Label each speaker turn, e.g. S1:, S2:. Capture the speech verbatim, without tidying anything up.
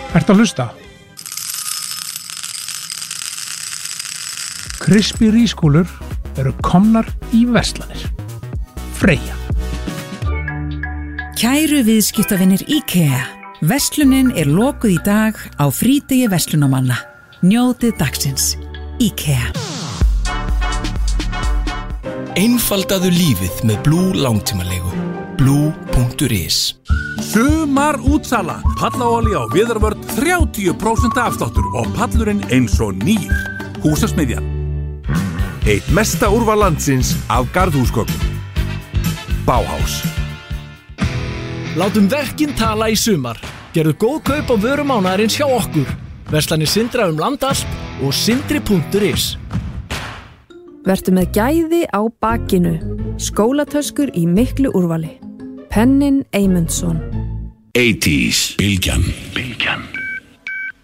S1: Ertu að hlusta? Krispí rískúlur eru komnar í verslanir. Freyja.
S2: Kæru viðskiptavinir IKEA. Verslunin er lokuð í dag á frídegi verslunamanna. Njótið dagsins. IKEA.
S3: Einfaldaðu lífið með Blue langtímalegu. blue punktur is.
S4: Sumar útsala. Pallaolía og viðarvörn þrjátíu prósent afsláttur og pallurinn eins og nýr. Húsasmiðjan. Eitt mesta úrval landsins af garðhúsgögnum. Bauhaus.
S5: Látum verkin tala í sumar. Gerðu góð kaup á vörumánaðarins hjá okkur. Verslanir Sindra um land allt og sindri punktur is.
S6: Vertu með gæði á bakinu. Skólatöskur í miklu úrvali. Pennin Eymundsson.
S7: áttatíu Bylgjan. Bylgjan.